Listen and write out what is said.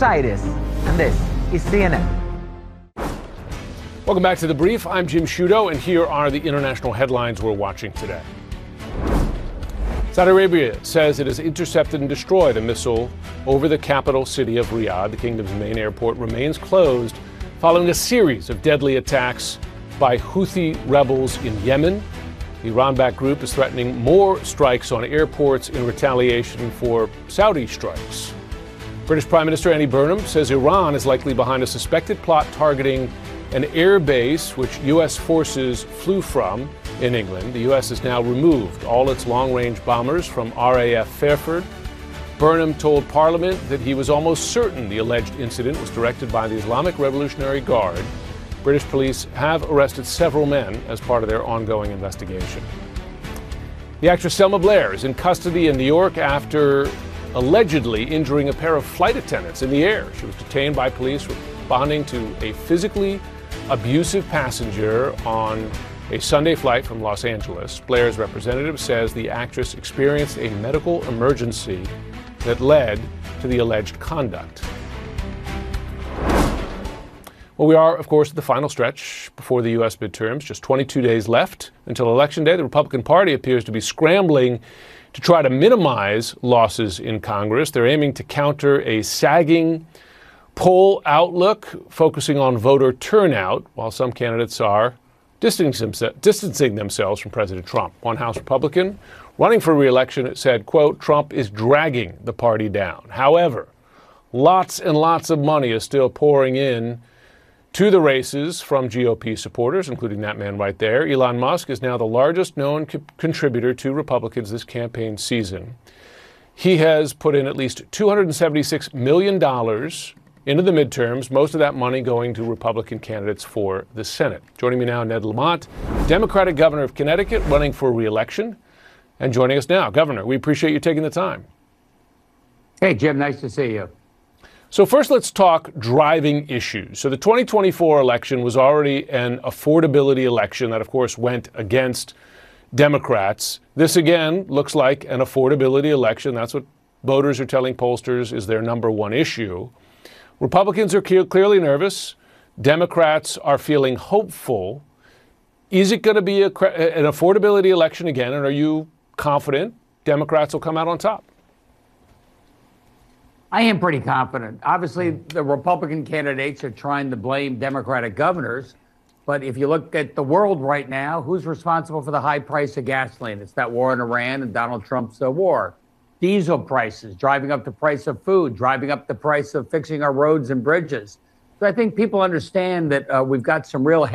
Cyrus, and this is CNN. Welcome back to The Brief. I'm Jim Sciutto, and here are the international headlines we're watching today. Saudi Arabia says it has intercepted and destroyed a missile over the capital city of Riyadh. The kingdom's main airport remains closed following a series of deadly attacks by Houthi rebels in Yemen. The Iran-backed group is threatening more strikes on airports in retaliation for Saudi strikes. British Prime Minister Andy Burnham says Iran is likely behind a suspected plot targeting an air base which U.S. forces flew from in England. The U.S. has now removed all its long-range bombers from RAF Fairford. Burnham told Parliament that he was almost certain the alleged incident was directed by the Islamic Revolutionary Guard. British police have arrested several men as part of their ongoing investigation. The actress Selma Blair is in custody in New York after allegedly injuring a pair of flight attendants in the air. She was detained by police responding to a physically abusive passenger on a Sunday flight from Los Angeles. Blair's representative says the actress experienced a medical emergency that led to the alleged conduct. Well, we are, of course, at the final stretch before the U.S. midterms. Just 22 days left until Election Day. The Republican Party appears to be scrambling to try to minimize losses in Congress. They're aiming to counter a sagging poll outlook, focusing on voter turnout, while some candidates are distancing themselves from President Trump. One House Republican running for re-election said, quote, Trump is dragging the party down. However, lots and lots of money is still pouring in to the races from GOP supporters, including that man right there. Elon Musk is now the largest known contributor to Republicans this campaign season. He has put in at least $276 million into the midterms, most of that money going to Republican candidates for the Senate. Joining me now, Ned Lamont, Democratic governor of Connecticut, running for re-election. And joining us now, Governor, we appreciate you taking the time. Hey, Jim, nice to see you. So first, let's talk driving issues. So the 2024 election was already an affordability election that, of course, went against Democrats. This, again, looks like an affordability election. That's what voters are telling pollsters is their number one issue. Republicans are clearly nervous. Democrats are feeling hopeful. Is it going to be an affordability election again? And are you confident Democrats will come out on top? I am pretty confident. Obviously, the Republican candidates are trying to blame Democratic governors. But if you look at the world right now, who's responsible for the high price of gasoline? It's that war in Iran and Donald Trump's war. Diesel prices, driving up the price of food, driving up the price of fixing our roads and bridges. So I think people understand that we've got some real